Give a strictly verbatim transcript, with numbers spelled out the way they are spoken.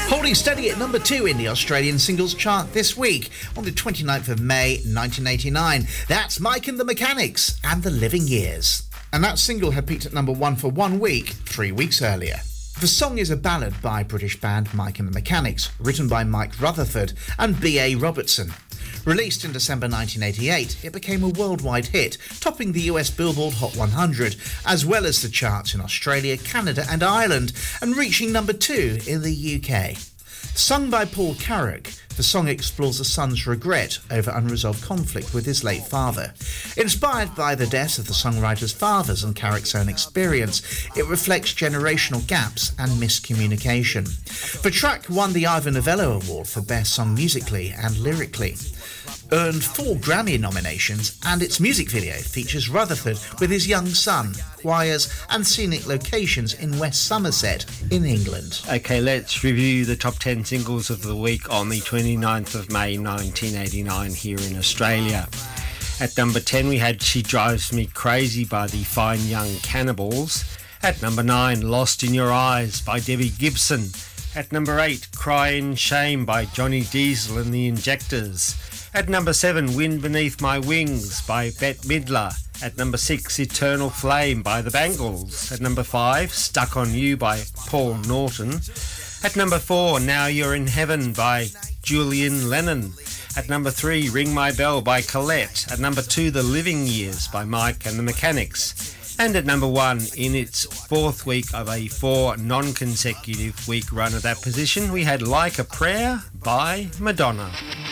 Holding steady at number two in the Australian singles chart this week on the twenty-ninth of May nineteen eighty-nine. That's Mike and the Mechanics and The Living Years. And that single had peaked at number one for one week, three weeks earlier. The song is a ballad by British band Mike and the Mechanics, written by Mike Rutherford and B A Robertson. Released in December nineteen eighty-eight, it became a worldwide hit, topping the U S Billboard Hot one hundred, as well as the charts in Australia, Canada and Ireland, and reaching number two in the U K. Sung by Paul Carrack, the song explores a son's regret over unresolved conflict with his late father. Inspired by the deaths of the songwriter's fathers and Carrack's own experience, it reflects generational gaps and miscommunication. The track won the Ivor Novello Award for Best Song Musically and Lyrically, earned four Grammy nominations, and its music video features Rutherford with his young son, choirs and scenic locations in West Somerset in England. Okay, let's review the top ten singles of the week on the twenty-ninth of May nineteen eighty-nine here in Australia. At number ten we had She Drives Me Crazy by the Fine Young Cannibals. At number nine, Lost in Your Eyes by Debbie Gibson. At number eight, Crying Shame by Johnny Diesel and the Injectors. At number seven, Wind Beneath My Wings by Bette Midler. At number six, Eternal Flame by The Bangles. At number five, Stuck on You by Paul Norton. At number four, Now You're in Heaven by Julian Lennon. At number three, Ring My Bell by Colette. At number two, The Living Years by Mike and the Mechanics. And at number one, in its fourth week of a four non-consecutive week run at that position, we had Like a Prayer by Madonna.